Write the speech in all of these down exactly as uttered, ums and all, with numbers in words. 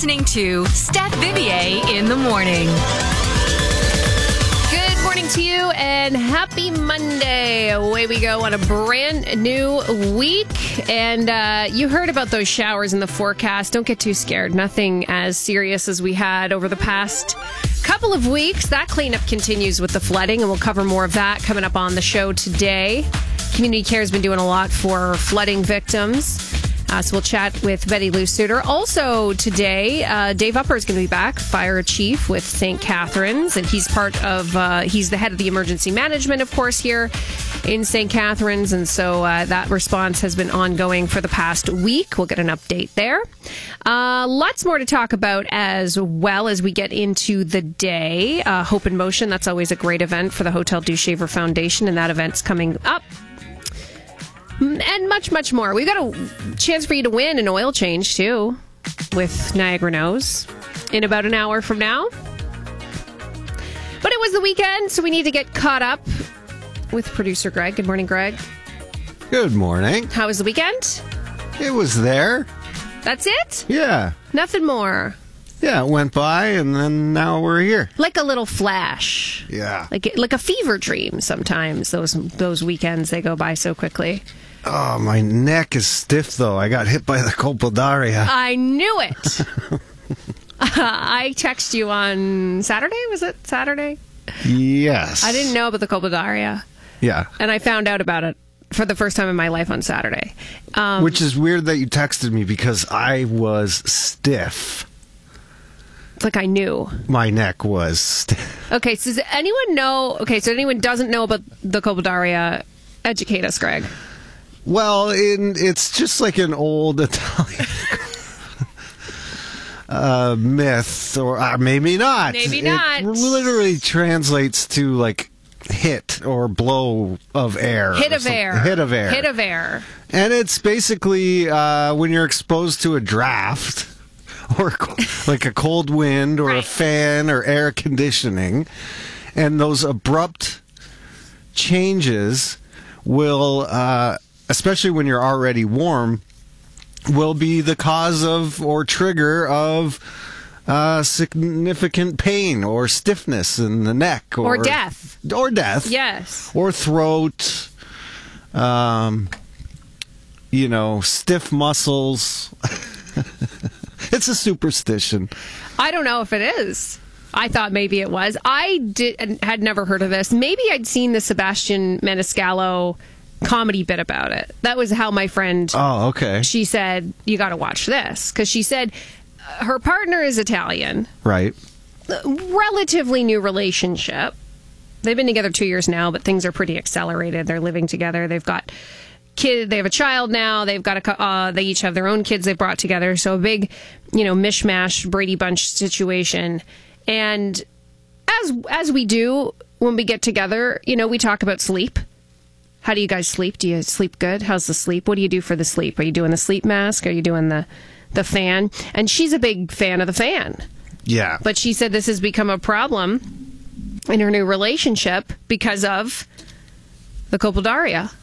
listening to Steph Vivier in the morning. Good morning to you and happy Monday. Away we go on a brand new week. And uh, you heard about those showers in the forecast. Don't get too scared. Nothing as serious as we had over the past couple of weeks. That cleanup continues with the flooding, and we'll cover more of that coming up on the show today. Community Care has been doing a lot for flooding victims. Uh, so we'll chat with Betty Lou Suter. Also today, uh, Dave Upper is going to be back, fire chief with Saint Catharines, and he's part of, uh, he's the head of the emergency management, of course, here in Saint Catharines, and so uh, that response has been ongoing for the past week. We'll get an update there. Uh, lots more to talk about as well as we get into the day. Uh, Hope in Motion, that's always a great event for the Hotel Duchesne Foundation, and that event's coming up. And much, much more. We've got a chance for you to win an oil change, too, with Niagara Nose in about an hour from now. But it was the weekend, so we need to get caught up with producer Greg. Good morning, Greg. Good morning. How was the weekend? It was there. That's it? Yeah. Nothing more. Yeah, it went by, and then now we're here. Like a little flash. Yeah. Like like a fever dream sometimes. Those those weekends, they go by so quickly. Oh, my neck is stiff, though. I got hit by the colpodaria. I knew it. uh, I texted you on Saturday. Was it Saturday? Yes. I didn't know about the colpodaria. Yeah. And I found out about it for the first time in my life on Saturday. Um, Which is weird that you texted me because I was stiff. It's like I knew. My neck was stiff. Okay, so does anyone know? Okay, so anyone doesn't know about the colpodaria, educate us, Greg. Well, in, it's just like an old Italian uh, myth, or uh, maybe not. Maybe not. It literally translates to like hit or blow of air. Hit or of something. air. Hit of air. Hit of air. And it's basically uh, when you're exposed to a draft or like a cold wind or right. a fan or air conditioning, and those abrupt changes will, uh, especially when you're already warm, will be the cause of or trigger of uh, significant pain or stiffness in the neck. Or, Or death. Or death. Yes. Or throat. Um, you know, stiff muscles. It's a superstition. I don't know if it is. I thought maybe it was. I did had never heard of this. Maybe I'd seen the Sebastian Maniscalco comedy bit about it. That was how my friend, Oh, okay. she said, you got to watch this. Because she said uh, her partner is Italian. Right. Relatively new relationship. They've been together two years now, but things are pretty accelerated. They're living together. They've got kid. They have a child now. They've got a. Uh, they each have their own kids they've brought together. So a big, you know, mishmash Brady Bunch situation. And as as we do when we get together, you know, we talk about sleep. How do you guys sleep? Do you sleep good? How's the sleep? What do you do for the sleep? Are you doing the sleep mask? Are you doing the the fan? And she's a big fan of the fan. Yeah. But she said this has become a problem in her new relationship because of the colpodaria.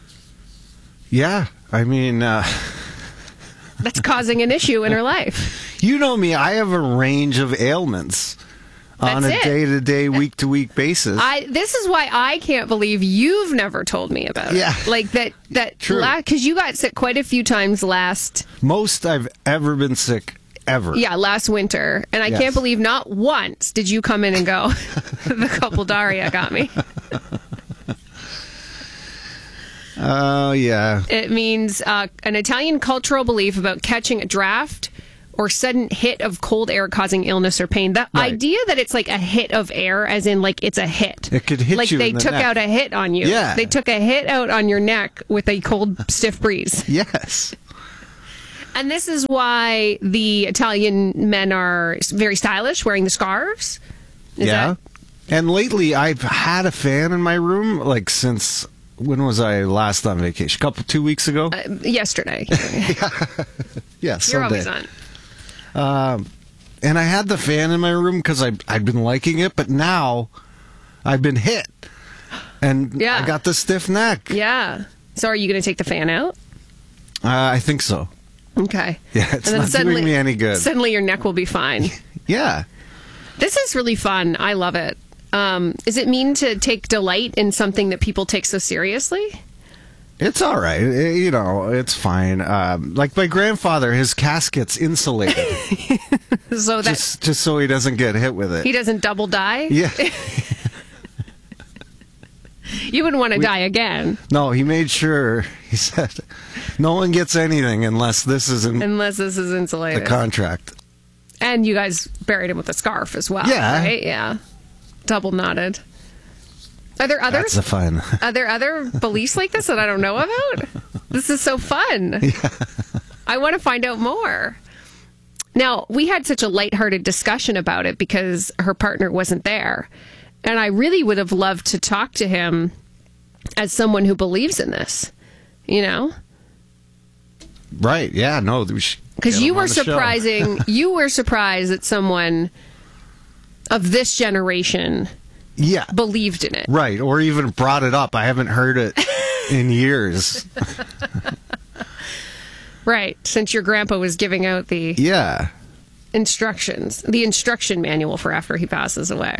Yeah. I mean, uh, That's causing an issue in her life. you know me, I have a range of ailments on That's a it. day-to-day, week-to-week basis. I this is why I can't believe you've never told me about it. Yeah. Like that that True. because you got sick quite a few times last Most I've ever been sick, ever. yeah, last winter. And I Yes. can't believe not once did you come in and go, the colpodaria got me. Oh, yeah. It means uh, an Italian cultural belief about catching a draft or sudden hit of cold air causing illness or pain. The Right. idea that it's like a hit of air, as in like it's a hit. It could hit like you they in the took neck. out a hit on you. Yeah. They took a hit out on your neck with a cold, stiff breeze. Yes. And this is why the Italian men are very stylish, wearing the scarves. Is yeah. that- And lately, I've had a fan in my room, like, since, when was I last on vacation? A couple, two weeks ago? uh, yesterday. yeah, You're always on. Um, and I had the fan in my room because I'd been liking it, but now I've been hit. And Yeah. I got the stiff neck. Yeah. So are you going to take the fan out? Uh, I think so. Okay. Yeah, it's not doing me any good. Suddenly your neck will be fine. Yeah. This is really fun. I love it. Um, does it mean to take delight in something that people take so seriously? It's all right. It- you know, it's fine. Um, like my grandfather, his casket's insulated. So that just, just so he doesn't get hit with it. he doesn't double die? Yeah. You wouldn't want to die again. No, he made sure, he said, no one gets anything unless this is in Unless this is the insulated. contract. And you guys buried him with a scarf as well. Yeah. Right? Yeah. Double knotted. Are there others? That's a fun. Are there other beliefs like this that I don't know about? This is so fun. Yeah. I want to find out more. Now, we had such a lighthearted discussion about it because her partner wasn't there. And I really would have loved to talk to him as someone who believes in this, you know? Right. Yeah. No. Because you were surprising, you were surprised that someone of this generation Yeah. believed in it. Right. Or even brought it up. I haven't heard it in years. Right. Since your grandpa was giving out the Yeah. instructions, the instruction manual for after he passes away.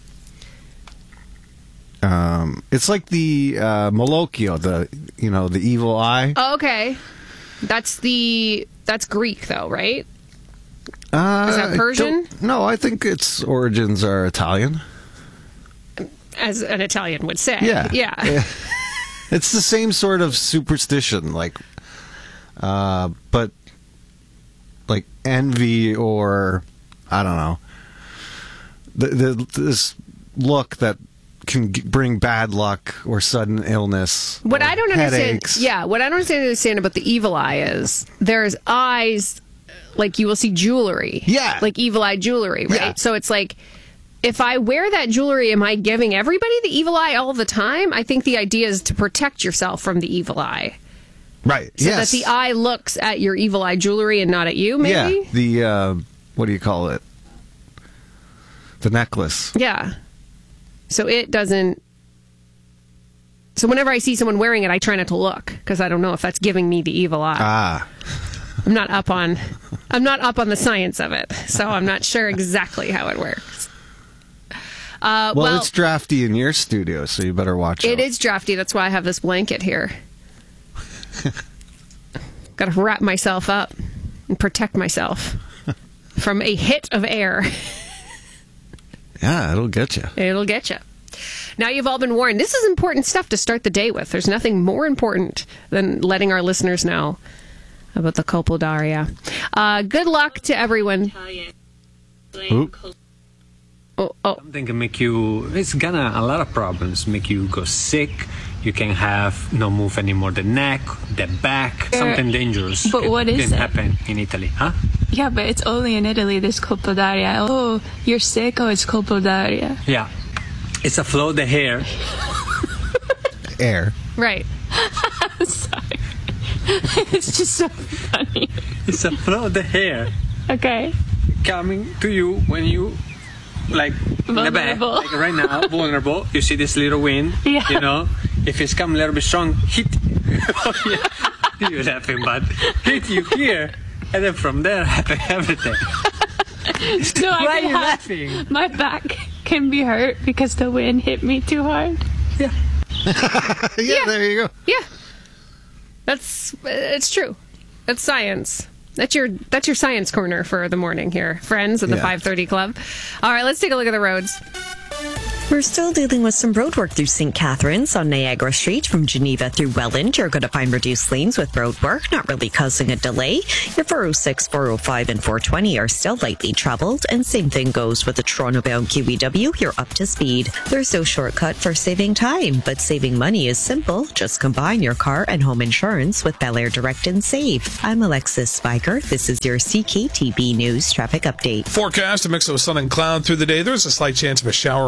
Um, it's like the uh, Malocchio, the you know the evil eye. Oh, okay. That's the that's Greek though, right? Uh, Is that I Persian? don't- No, I think its origins are Italian. As an Italian would say. Yeah, Yeah. It's the same sort of superstition, like, uh, but like envy or I don't know. The, the this look that can g- bring bad luck or sudden illness. What or I don't headaches. understand, yeah, what I don't understand about the evil eye is there's eyes, like you will see jewelry. Yeah. Like evil eye jewelry, right? Yeah. So it's like, if I wear that jewelry, am I giving everybody the evil eye all the time? I think the idea is to protect yourself from the evil eye. Right. So yes. that the eye looks at your evil eye jewelry and not at you, maybe? Yeah. The uh, what do you call it? The necklace. Yeah. So it doesn't. So whenever I see someone wearing it, I try not to look because I don't know if that's giving me the evil eye. Ah. I'm not up on. I'm not up on the science of it, so I'm not sure exactly how it works. Uh, Well, well, it's drafty in your studio, so you better watch it out. is drafty. That's why I have this blanket here. Got to wrap myself up and protect myself from a hit of air. Yeah, it'll get you. It'll get you. Now you've all been warned. This is important stuff to start the day with. There's nothing more important than letting our listeners know about the Colpodaria. Uh, good luck to everyone. Oop. Oh, oh, Something can make you, it's gonna, a lot of problems, make you go sick. You can have no move anymore the neck, the back, something dangerous. but can, what is can it? happen in Italy, huh? Yeah, but it's only in Italy, this Colpodaria. Oh, you're sick? Oh, it's Colpodaria. Yeah. It's a flow of the hair. Air. right. I'm sorry. It's just so funny. It's a flow of the hair Okay. coming to you when you, like, in the back, Vulnerable. like right now, vulnerable. You see this little wind, Yeah. you know? If it's come a little bit strong, hit. Oh, yeah. You're laughing, but hit you here. And then from there, happen everything. No, I Why are can you have- laughing? My back can be hurt because the wind hit me too hard. Yeah. yeah, Yeah. there you go. Yeah. That's it's true. That's science. That's your that's your science corner for the morning here, friends of the Yeah. five thirty Club. All right, let's take a look at the roads. We're still dealing with some road work through Saint Catharines on Niagara Street from Geneva through Welland. You're going to find reduced lanes with road work, not really causing a delay. Your four oh six, four oh five, and four twenty are still lightly traveled, and same thing goes with the Toronto-bound Q E W. You're up to speed. There's no shortcut for saving time, but saving money is simple. Just combine your car and home insurance with Bel Air Direct and Save. I'm Alexis Spiker. This is your C K T B News traffic update. Forecast, a mix of sun and cloud through the day. There's a slight chance of a shower or a thunderstorm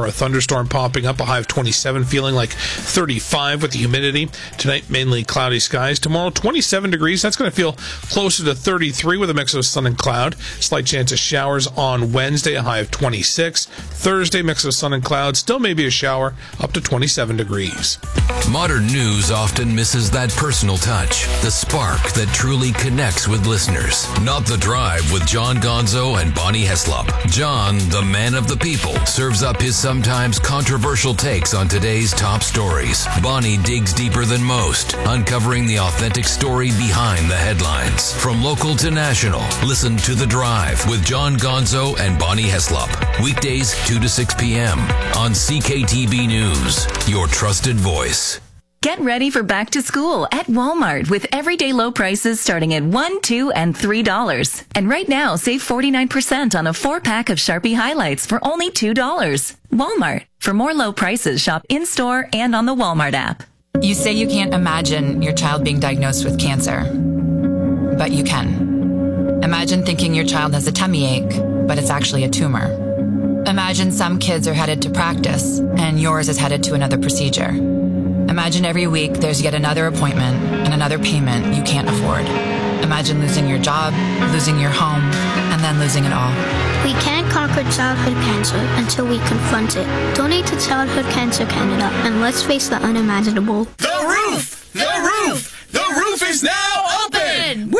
thunderstorm popping up, a high of twenty-seven, feeling like thirty-five with the humidity. Tonight, mainly cloudy skies. Tomorrow, twenty-seven degrees. That's going to feel closer to thirty-three with a mix of sun and cloud. Slight chance of showers on Wednesday, a high of twenty-six. Thursday, mix of sun and cloud. Still maybe a shower, up to twenty-seven degrees. Modern news often misses that personal touch, the spark that truly connects with listeners. Not the Drive with John Gonzo and Bonnie Heslop. John, the man of the people, serves up his sometimes controversial takes on today's top stories. Bonnie digs deeper than most, uncovering the authentic story behind the headlines. From local to national, listen to The Drive with John Gonzo and Bonnie Heslop. Weekdays two to six p.m. on C K T B News, your trusted voice. Get ready for back to school at Walmart with everyday low prices starting at one dollars, two dollars, and three dollars. And right now, save forty-nine percent on a four-pack of Sharpie highlights for only two dollars. Walmart. For more low prices, shop in-store and on the Walmart app. You say you can't imagine your child being diagnosed with cancer, but you can. Imagine thinking your child has a tummy ache, but it's actually a tumor. Imagine some kids are headed to practice, and yours is headed to another procedure. Imagine every week there's yet another appointment and another payment you can't afford. Imagine losing your job, losing your home, and then losing it all. We can't conquer childhood cancer until we confront it. Donate to Childhood Cancer Canada, and let's face the unimaginable. The roof! The roof! The roof is now open! Woo!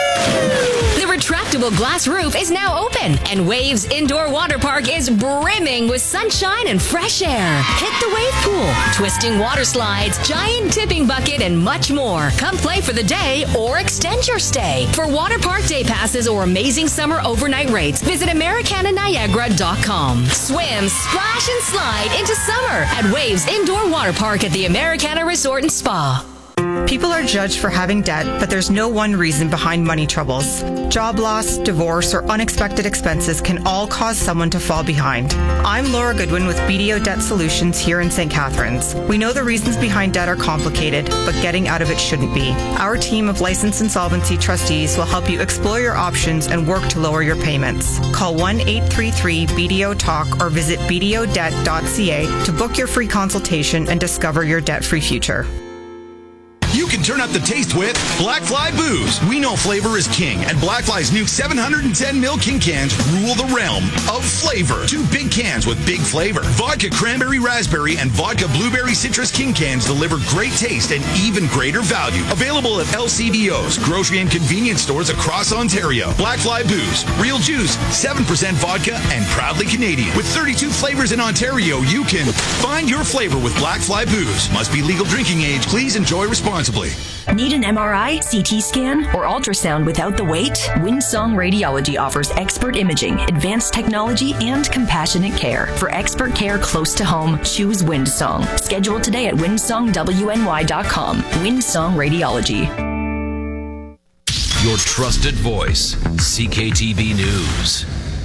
The retractable glass roof is now open, and Waves Indoor Water Park is brimming with sunshine and fresh air. Hit the wave pool, twisting water slides, giant tipping bucket, and much more. Come play for the day or extend your stay. For water park day passes or amazing summer overnight rates, visit Americana Niagara dot com. Swim, splash, and slide into summer at Waves Indoor Water Park at the Americana Resort and Spa. People are judged for having debt, but there's no one reason behind money troubles. Job loss, divorce, or unexpected expenses can all cause someone to fall behind. I'm Laura Goodwin with B D O Debt Solutions here in Saint Catharines. We know the reasons behind debt are complicated, but getting out of it shouldn't be. Our team of licensed insolvency trustees will help you explore your options and work to lower your payments. Call one eight three three B D O talk or visit b d o debt dot c a to book your free consultation and discover your debt-free future. You can turn up the taste with Black Fly Booze. We know flavor is king, and Black Fly's new seven hundred ten milliliter King cans rule the realm of flavor. Two big cans with big flavor. Vodka Cranberry Raspberry and Vodka Blueberry Citrus King cans deliver great taste and even greater value. Available at L C B Os, grocery and convenience stores across Ontario. Black Fly Booze. Real juice, seven percent vodka, and proudly Canadian. With thirty-two flavors in Ontario, you can find your flavor with Black Fly Booze. Must be legal drinking age. Please enjoy responsibly. Need an M R I, C T scan, or ultrasound without the wait? Windsong Radiology offers expert imaging, advanced technology, and compassionate care. For expert care close to home, choose Windsong. Schedule today at windsong w n y dot com. Windsong Radiology. Your trusted voice, C K T B News.